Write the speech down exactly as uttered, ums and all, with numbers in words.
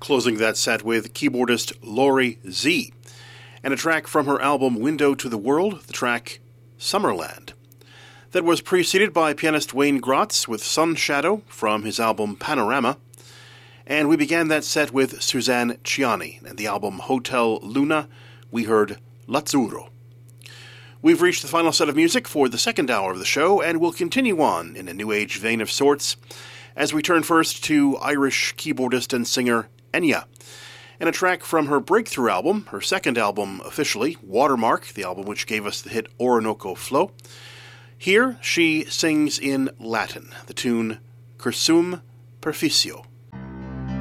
Closing that set with keyboardist Lori Z, and a track from her album Window to the World, the track Summerland. That was preceded by pianist Wayne Gratz with Sun Shadow from his album Panorama, and we began that set with Suzanne Ciani and the album Hotel Luna. We heard Lazzurro. We've reached the final set of music for the second hour of the show, and we'll continue on in a New Age vein of sorts, as we turn first to Irish keyboardist and singer Enya, and a track from her breakthrough album, her second album officially, Watermark, the album which gave us the hit Orinoco Flow. Here she sings in Latin, the tune Cursum Perficio.